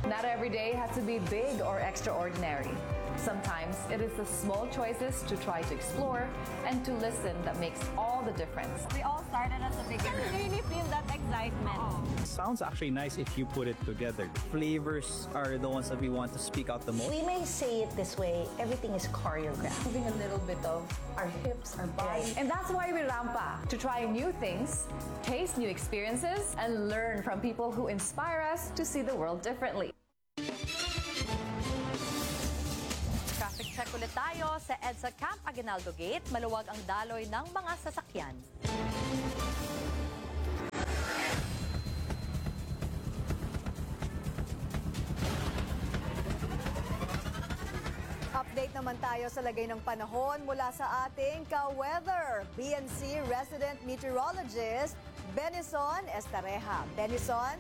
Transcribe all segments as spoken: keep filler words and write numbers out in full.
Not every day has to be big or extraordinary. Sometimes it is the small choices to try to explore and to listen that makes all the difference. We all started at the beginning. I really feel that excitement. Sounds actually nice if you put it together. Flavors are the ones that we want to speak out the most. We may say it this way, everything is choreographed. Moving a little bit of our hips, our body. And that's why we rampa, to try new things, taste new experiences, and learn from people who inspire us to see the world differently. Traffic check ulit tayo sa EDSA Camp Aguinaldo Gate. Maluwag ang daloy ng mga sasakyan. Update naman tayo sa lagay ng panahon mula sa ating ka-weather. B N C resident meteorologist Benison Estareja. Benison?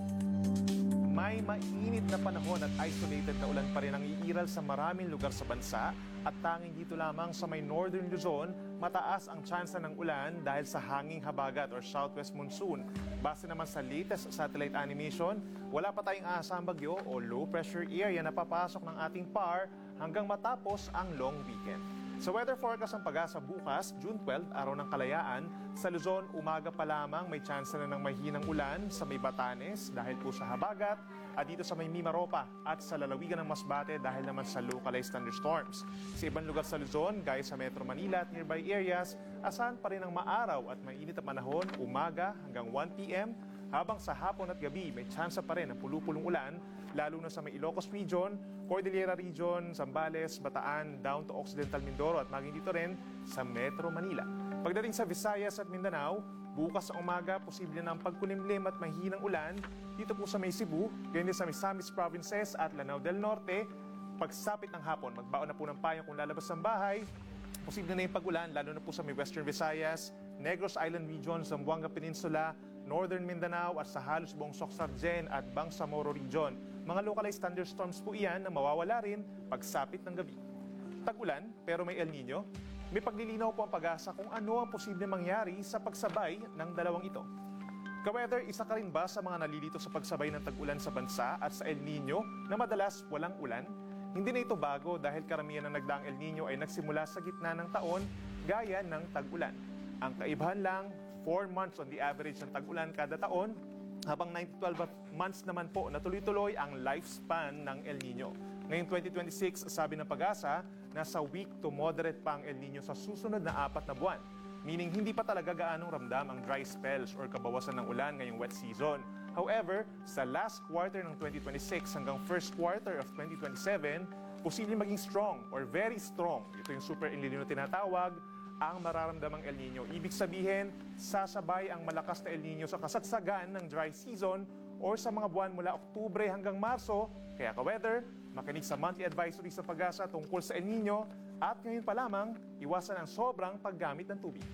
May mainit na panahon at isolated na ulan pa rin ang iiral sa maraming lugar sa bansa at tanging dito lamang sa may northern Luzon, mataas ang tsansa ng ulan dahil sa hanging habagat or southwest monsoon. Base naman sa latest satellite animation, wala pa tayong aasang bagyo o low pressure area na papasok ng ating P A R hanggang matapos ang long weekend. Sa weather forecast ng Pag-asa bukas, June twelve, araw ng Kalayaan, sa Luzon, umaga pa lamang may tsansa na ng mahinang ulan sa may Batanes dahil po sa habagat at dito sa may Mimaropa at sa lalawigan ng Masbate dahil naman sa localized thunderstorms. Sa ibang lugar sa Luzon, gaya sa Metro Manila at nearby areas, asahan pa rin ang maaraw at mainit na panahon umaga hanggang one p m habang sa hapon at gabi may tsansa pa rin ng pulu-pulong ulan lalo na sa may Ilocos Region, Cordillera Region, Zambales, Bataan, down to Occidental Mindoro at maging dito rin sa Metro Manila. Pagdating sa Visayas at Mindanao, bukas sa umaga, posible na ang pagkulimlim at mahinang ulan dito po sa may Cebu, ganyan din sa Misamis Provinces at Lanao del Norte. Pagsapit ng hapon, magbaon na po ng payong kung lalabas ng bahay. Posible na yung pag-ulan, lalo na po sa may Western Visayas, Negros Island Region, Zamboanga Peninsula, Northern Mindanao at sa halos buong Soc-Sargen at Bangsamoro Region. Mga localized thunderstorms po iyan na mawawala rin pagsapit ng gabi. Tag-ulan pero may El Nino. May paglilinaw po ang Pag-asa kung ano ang posibleng mangyari sa pagsabay ng dalawang ito. Ka-weather, isa ka rin ba sa mga nalilito sa pagsabay ng tag-ulan sa bansa at sa El Nino na madalas walang ulan? Hindi na ito bago dahil karamihan ng nagdaang El Nino ay nagsimula sa gitna ng taon gaya ng tag-ulan. Ang kaibahan lang, four months on the average ng tag-ulan kada taon, habang nine to twelve months naman po na tuloy-tuloy ang lifespan ng El Nino. Ngayong twenty twenty-six, sabi ng Pag-asa, nasa weak to moderate pa ang El Nino sa susunod na apat na buwan. Meaning hindi pa talaga gaanong ramdam ang dry spells or kabawasan ng ulan ngayong wet season. However, sa last quarter ng twenty twenty-six hanggang first quarter of twenty twenty-seven, posibleng maging strong or very strong. Ito yung super El Nino tinatawag, ang mararamdamang El Nino. Ibig sabihin, sasabay ang malakas na El Nino sa kasagsagan ng dry season or sa mga buwan mula Oktubre hanggang Marso. Kaya ka-weather, makinig sa monthly advisory sa Pag-asa tungkol sa El Nino at ngayon pa lamang, iwasan ang sobrang paggamit ng tubig.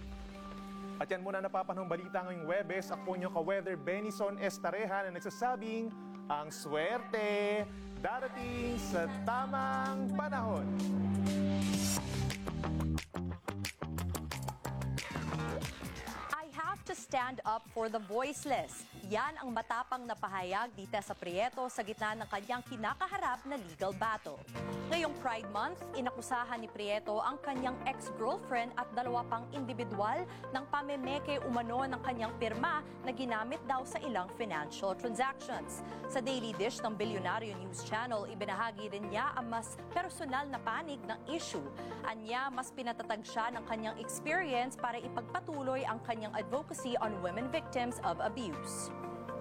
At yan muna napapanahong balita ngayong Webes. Ako nyo ka-weather Benison Estareja na nagsasabing ang swerte darating sa tamang panahon. To stand up for the voiceless. Yan ang matapang na pahayag ni Tessa Prieto sa gitna ng kanyang kinakaharap na legal battle. Ngayong Pride Month, inakusahan ni Prieto ang kanyang ex-girlfriend at dalawa pang individual ng pamemeke umano ng kanyang pirma na ginamit daw sa ilang financial transactions. Sa Daily Dish ng Bilyonaryo News Channel, ibinahagi rin niya ang mas personal na panig ng issue. Anya, mas pinatatag siya ng kanyang experience para ipagpatuloy ang kanyang advocacy on women victims of abuse.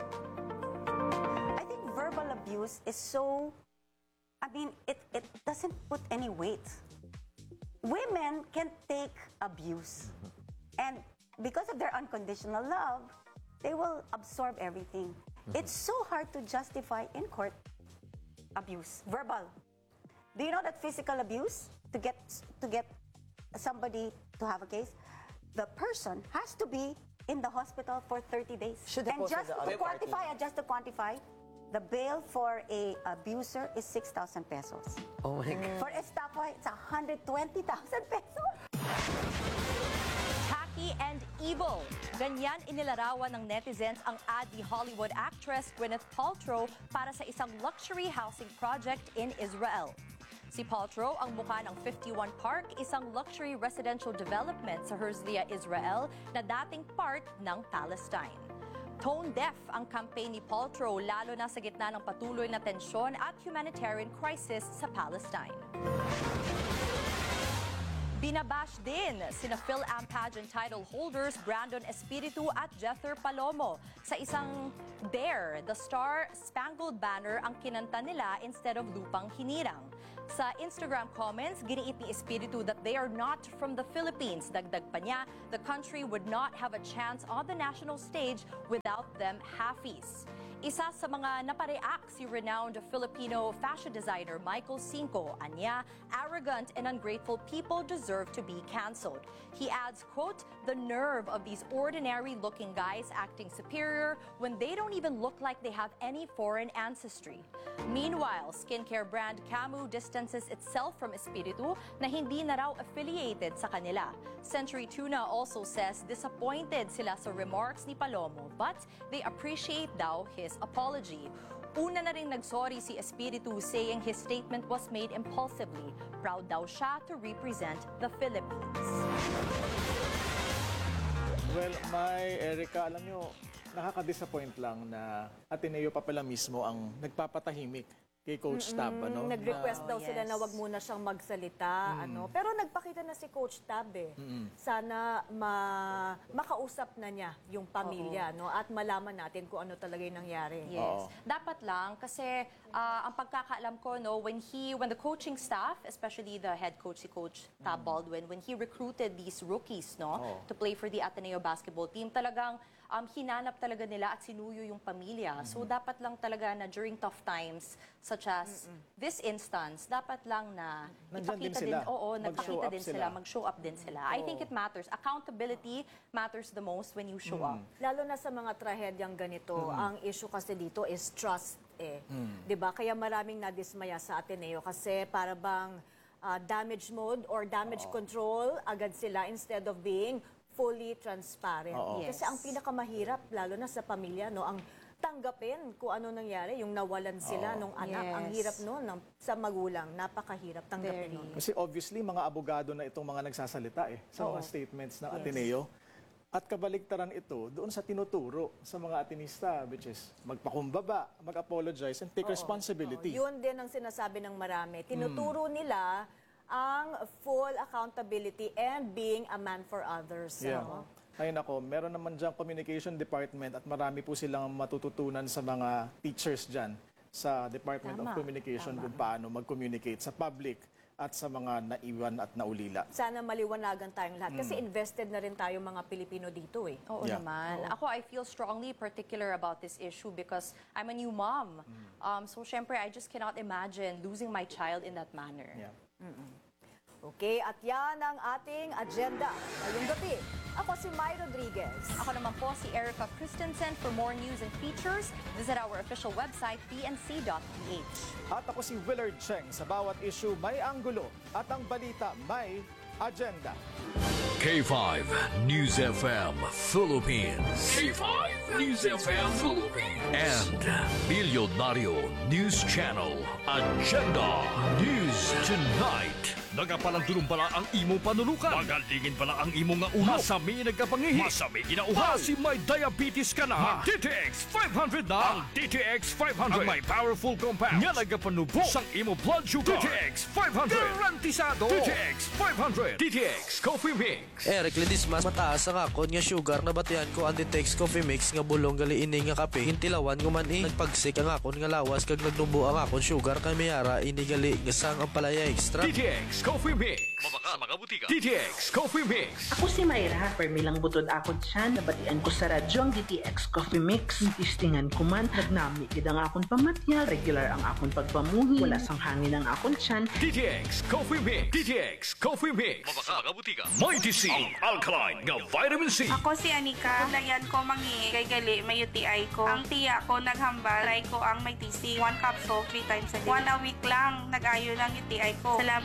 I think verbal abuse is so, I mean, it, it doesn't put any weight. Women can take abuse. And because of their unconditional love, they will absorb everything. It's so hard to justify in court abuse, verbal. Do you know that physical abuse, to get, to get somebody to have a case, the person has to be in the hospital for thirty days. Should have and posted just the to other quantify, party. just to quantify, the bail for a abuser is six thousand pesos. Oh my God. For estafa, it's one hundred twenty thousand pesos. Tacky and evil. Ganyan inilarawan ng netizens ang ad ni Hollywood actress Gwyneth Paltrow para sa isang luxury housing project in Israel. Si Paltrow ang mukha ng fifty-one Park, isang luxury residential development sa Herzliya, Israel na dating part ng Palestine. Tone deaf ang campaign ni Paltrow lalo na sa gitna ng patuloy na tensyon at humanitarian crisis sa Palestine. Binabash din sina Phil-Am pageant title holders Brandon Espiritu at Jether Palomo sa isang Dare the Star Spangled Banner ang kinanta nila instead of Lupang Hinirang. Sa Instagram comments, giniit ni Espiritu that they are not from the Philippines. Dagdag pa niya, the country would not have a chance on the national stage without them halfies. Isa sa mga napareact si renowned Filipino fashion designer Michael Cinco. Anya, arrogant and ungrateful people deserve to be canceled. He adds, quote, the nerve of these ordinary-looking guys acting superior when they don't even look like they have any foreign ancestry. Meanwhile, skincare brand Camu distances itself from Espiritu na hindi na raw affiliated sa kanila. Century Tuna also says disappointed sila sa remarks ni Palomo but they appreciate daw his apology. Una na rin nagsorry si Espiritu saying his statement was made impulsively. Proud daw siya to represent the Philippines. Well, may Erica, alam nyo, nakaka-disappoint lang na Ateneo pa pala mismo ang nagpapatahimik kay Coach Tab. Ano? Nag-request Na- daw sila yes. na wag muna siyang magsalita. Ano. Pero nagpakita na si Coach Tab eh. Sana ma- makausap na niya yung pamilya no? At malaman natin kung ano talaga yung nangyari. Yes. Dapat lang kasi ah, ang pagkakaalam ko no when he when the coaching staff, especially the head coach si Coach Tab Baldwin, when he recruited these rookies no Oo. to play for the Ateneo basketball team, talagang um, hinanap talaga nila at sinuyo yung pamilya. So dapat lang talaga na during tough times such as this instance, dapat lang na Nandyan din ipakita sila. oo, Mag-show nagpakita up din sila. sila, mag-show up din sila. I think it matters. Accountability matters the most when you show up. Lalo na sa mga trahedyang ganito, ang issue kasi dito is trust eh. 'Di ba? Kaya maraming nadismaya sa Ateneo kasi para bang ah, damage mode or damage control agad sila instead of being fully transparent. Oo. Kasi ang pinakamahirap lalo na sa pamilya no, ang tanggapin kung ano nangyari, yung nawalan sila nung anak. Yes. Ang hirap noon ng, sa magulang, napakahirap tanggapin Very. nun. Kasi obviously, mga abogado na itong mga nagsasalita eh, sa mga statements ng Ateneo. At kabaligtaran ito doon sa tinuturo sa mga Atenista, which is magpakumbaba, mag-apologize, and take responsibility. Yun din ang sinasabi ng marami. Tinuturo nila ang full accountability and being a man for others. Yeah. ano? Ay nako, meron naman diyang communication department at marami po silang matututunan sa mga teachers dyan sa Department of Tama, Communication kung paano mag-communicate sa public at sa mga naiwan at naulila. Sana maliwanagan tayong lahat. Kasi invested na rin tayo mga Pilipino dito eh. Oo Yeah. naman. Ako, I feel strongly particular about this issue because I'm a new mom. Um, so, syempre, I just cannot imagine losing my child in that manner. Yeah. Okay, at yan ang ating agenda ngayong gabi. Ako si Mai Rodriguez. Ako naman po si Erica Christensen. For more news and features, visit our official website, p n c dot p h. At ako si Willard Cheng. Sa bawat issue may anggulo at ang balita may agenda. K five News F M Philippines. K five News F M Philippines. And Milyonaryo News Channel. Agenda News Tonight. Nagapalandulong pala ang imong panulukan. Magalingin pala ang imong nga ulo. Masami nagkapangihi. Masami ginauhaw. Kasi may diabetes ka na. D T X five hundred na. Ang D T X five hundred. Ang may powerful compounds. Nga nagapanubo sang imo blood sugar. D T X five hundred. Garantisado. D T X five hundred. D T X Coffee Mix. Eric Ledismas, mataas ang akon nga sugar na batihan ko ang Ditex Coffee Mix nga bulong gali ini nga kape. Hintilawan ko man eh. Nagpagsik ang akon nga lawas kag nagnubo ang akon sugar kay mayara ini gali nga sang ang palaya extra. D T X Coffee Mix. Mabaka mga butika. D T X Coffee Mix. Ako si Mayra, permilang butod akon siya, nabatian ko sa radyo ang D T X Coffee Mix. Tistingan ko man, nagnami gid ang akon pamatyag, regular ang akon pagpamuhi, wala sang hangin ang akon siyan. D T X Coffee Mix. D T X Coffee Mix. Mabaka mga butika. Mighty C. Ang alkaline nga vitamin C. Ako si Anika. Kulayan ko mangi kay gali may U T I ko. Ang tiya ko naghambal, try ko ang may T C. One capsule, three times a day. One a week lang, nag-ayo ng U T I ko. Salamat sa may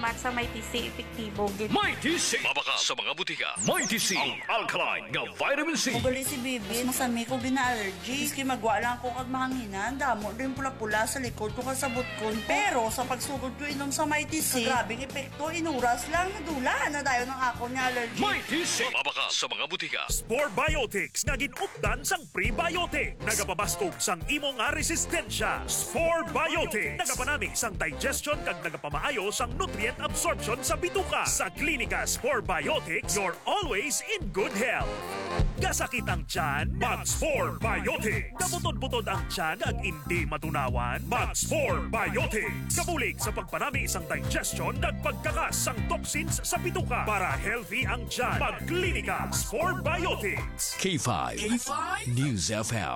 may T C epektibo gid. May T C. Mabaka sa mga butika. May T C. Ang alkaline nga vitamin C. Ugali si Bibi, masami ko gina-allergy. Iski magwa lang ko kag mahanginan, damo rin pula-pula sa likod ko kasabot ko. Pero sa pagsugod ko inom sa May T C, grabing epekto, inuras lang, nadula na dayo ng ako ni allergy. May T C. Mabaka sa mga butika. Spore Biotics nga ginupdan sang prebiotic. Nagapabastog sang imo nga resistensya. Spore Biotics. Nagapanami sang digestion kag nagapamaayo sang nutrient absorption sa bituka. Sa Klinika Spore Biotics, you're always in good health. Gasakit ang tiyan, Mag-Spore Biotics. Kabutod-butod ang tiyan ag hindi matunawan, Mag-Spore Biotics. Kabulig sa pagpanami sang digestion ag pagkakas sang toxins sa bituka para healthy ang tiyan. Mag-Klinika Spore Biotics. K five. K five News F M.